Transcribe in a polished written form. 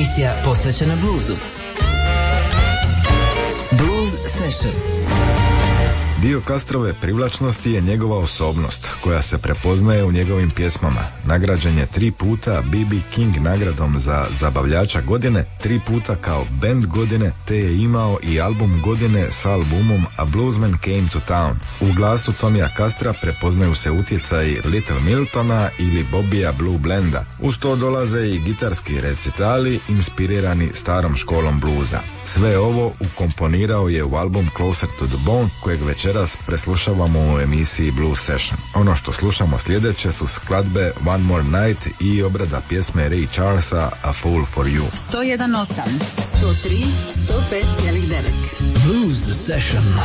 Emisija posvećena bluzu. Blues Session. Dio Castrove privlačnosti je njegova osobnost, koja se prepoznaje u njegovim pjesmama. Nagrađen je 3 puta B.B. King nagradom za zabavljača godine, 3 puta kao band godine, te je imao i album godine s albumom A Bluesman Came to Town. U glasu Tomija Castra prepoznaju se utjecaji Little Miltona ili Bobbija Blue Blenda. Uz to dolaze i gitarski recitali inspirirani starom školom bluza. Sve ovo ukomponirao je u album Closer to the Bone, kojeg večeras preslušavamo u emisiji Blues Session. Ono što slušamo sljedeće su skladbe One More Night i obrada pjesme Ray Charlesa A Fool for You. 101.8, 103, 105,9. Blues Session.